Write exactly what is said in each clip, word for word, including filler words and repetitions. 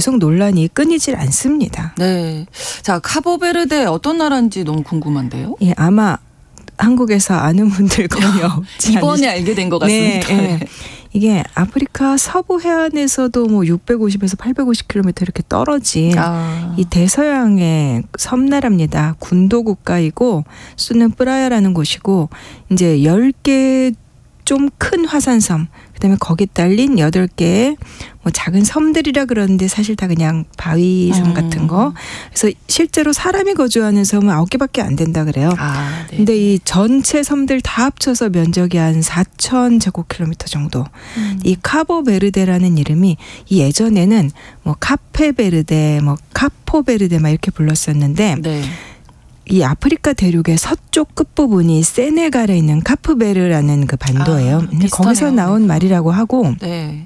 계속 논란이 끊이질 않습니다. 네. 자, 카보베르데 어떤 나라인지 너무 궁금한데요. 예, 아마 한국에서 아는 분들 거의 없지 이번에 알게 된 것 같습니다. 네, 네. 이게 아프리카 서부 해안에서도 뭐 육백오십에서 팔백오십 킬로미터 이렇게 떨어진 아. 이 대서양의 섬나라입니다. 군도 국가이고 수는 프라야라는 곳이고 이제 열 개 좀 큰 화산섬, 그다음에 거기 딸린 여덟 개의 뭐 작은 섬들이라 그러는데 사실 다 그냥 바위섬 음. 같은 거. 그래서 실제로 사람이 거주하는 섬은 아홉 개밖에 안 된다 그래요. 아, 네. 근데 이 전체 섬들 다 합쳐서 면적이 한 사천 제곱킬로미터 정도. 음. 이 카보베르데라는 이름이 이 예전에는 뭐 카페베르데, 뭐 카포베르데 막 이렇게 불렀었는데 네. 이 아프리카 대륙의 서쪽 끝부분이 세네갈에 있는 카프베르라는 그 반도예요. 아, 근데 비슷하네요. 거기서 나온 말이라고 하고 네.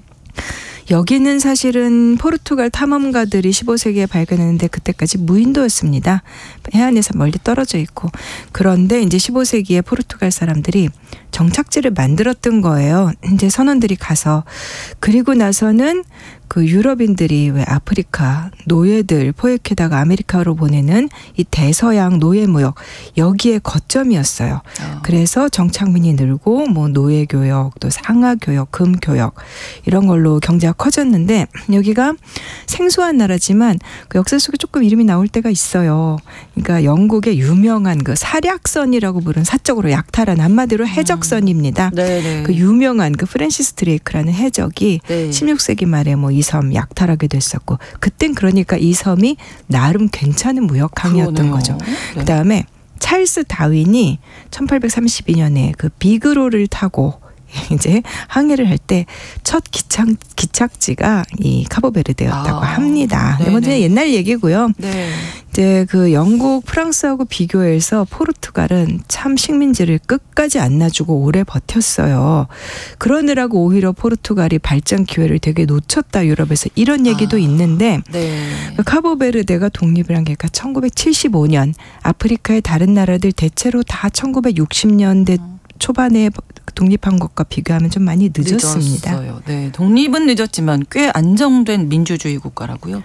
여기는 사실은 포르투갈 탐험가들이 십오 세기에 발견했는데 그때까지 무인도였습니다. 해안에서 멀리 떨어져 있고. 그런데 이제 십오 세기에 포르투갈 사람들이 정착지를 만들었던 거예요. 이제 선원들이 가서. 그리고 나서는 그 유럽인들이 왜 아프리카 노예들 포획해다가 아메리카로 보내는 이 대서양 노예무역 여기에 거점이었어요. 아. 그래서 정착민이 늘고 뭐 노예교역 또 상하교역 금교역 이런 걸로 경제가 커졌는데 여기가 생소한 나라지만 그 역사 속에 조금 이름이 나올 때가 있어요. 그러니까 영국의 유명한 그 사략선이라고 부른 사적으로 약탈한 한마디로 해적선입니다. 네네. 그 유명한 그 프랜시스 드레이크라는 해적이 네. 십육 세기 말에 뭐 이 섬 약탈하게 됐었고 그땐 그러니까 이 섬이 나름 괜찮은 무역항이었던 그러네요. 거죠. 네. 그다음에 찰스 다윈이 천팔백삼십이 년에 그 비그로를 타고 이제 항해를 할 때 첫 기착 기착지가 이 카보베르데였다고 아, 합니다. 근데 뭐 네네. 옛날 얘기고요. 네. 이제 그 영국, 프랑스하고 비교해서 포르투갈은 참 식민지를 끝까지 안 놔주고 오래 버텼어요. 그러느라고 오히려 포르투갈이 발전 기회를 되게 놓쳤다 유럽에서 이런 얘기도 아, 있는데 네. 그 카보베르데가 독립을 한 게 천구백칠십오 년 아프리카의 다른 나라들 대체로 다 천구백육십 년대 초반에 독립한 것과 비교하면 좀 많이 늦었습니다. 늦었어요. 네, 독립은 늦었지만 꽤 안정된 민주주의 국가라고요.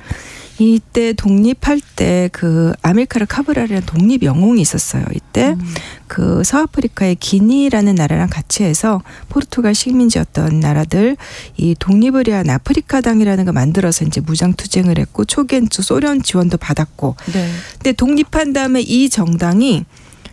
이때 독립할 때 그 아밀카르 카브랄이라는 독립 영웅이 있었어요. 이때 음. 그 서아프리카의 기니라는 나라랑 같이 해서 포르투갈 식민지였던 나라들 이 독립을 위한 아프리카당이라는 걸 만들어서 이제 무장 투쟁을 했고 초기엔 소련 지원도 받았고. 네. 근데 독립한 다음에 이 정당이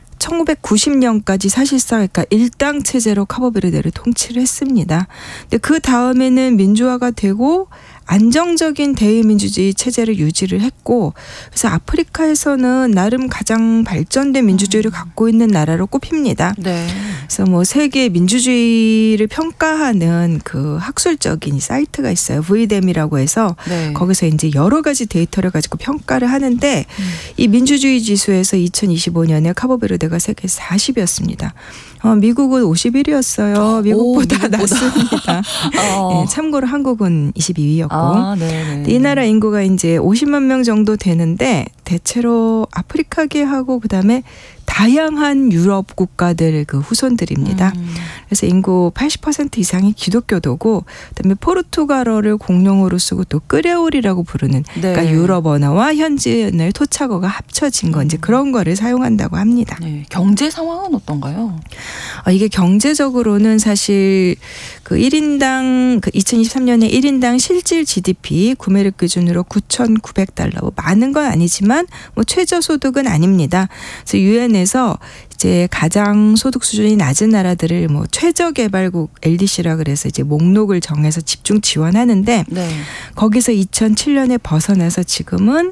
천구백구십 년까지 사실상 그러니까 일당 체제로 카보베르데를 통치를 했습니다. 근데 그 다음에는 민주화가 되고 안정적인 대의민주주의 체제를 유지를 했고 그래서 아프리카에서는 나름 가장 발전된 민주주의를 갖고 있는 나라로 꼽힙니다. 네. 그래서 뭐 세계 민주주의를 평가하는 그 학술적인 사이트가 있어요. 브이뎀이라고 해서 네. 거기서 이제 여러 가지 데이터를 가지고 평가를 하는데 음. 이 민주주의 지수에서 이천이십오 년에 카보베르데가 세계 사십이었습니다. 어, 미국은 오십일이었어요. 미국보다, 오, 미국보다. 낮습니다. 어. 네, 참고로 한국은 이십이 위였고 아, 네. 이 나라 인구가 이제 오십만 명 정도 되는데 대체로 아프리카계하고 그다음에 다양한 유럽 국가들 그 후손들입니다. 음. 그래서 인구 팔십 퍼센트 이상이 기독교도고 그다음에 포르투갈어를 공용어로 쓰고 또 크레올이라고 부르는 네. 그러니까 유럽 언어와 현지인의 토착어가 합쳐진 거 이제 그런 거를 사용한다고 합니다. 네. 경제 상황은 어떤가요? 어, 이게 경제적으로는 사실 그 일 인당 그 이천이십삼 년에 일 인당 실질 지디피 구매력 기준으로 구천구백 달러 뭐 많은 건 아니지만 뭐 최저소득은 아닙니다. 그래서 유엔에서 이제 가장 소득 수준이 낮은 나라들을 뭐 최저개발국 엘디씨라 그래서 이제 목록을 정해서 집중 지원하는데 네. 거기서 이천칠 년에 벗어나서 지금은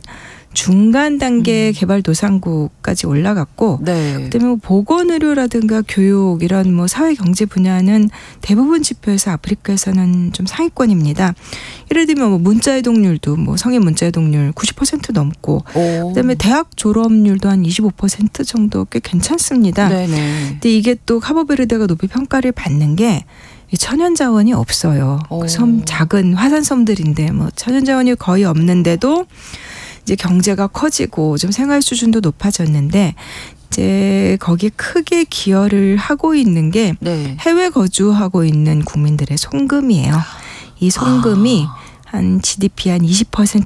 중간 단계 음. 개발도상국까지 올라갔고 네. 그다음에 뭐 보건의료라든가 교육 이런 뭐 사회 경제 분야는 대부분 지표에서 아프리카에서는 좀 상위권입니다. 예를 들면 뭐 문자이동률도 뭐 성인 문자이동률 구십 퍼센트 넘고 오. 그다음에 대학 졸업률도 한 이십오 퍼센트 정도 꽤 괜찮습니다. 네네. 근데 이게 또 카보베르데가 높이 평가를 받는 게 천연 자원이 없어요. 오. 섬 작은 화산 섬들인데 뭐 천연 자원이 거의 없는데도 이제 경제가 커지고 좀 생활 수준도 높아졌는데 이제 거기에 크게 기여를 하고 있는 게 네. 해외 거주하고 있는 국민들의 송금이에요. 이 송금이 아. 한 지디피 한 이십 퍼센트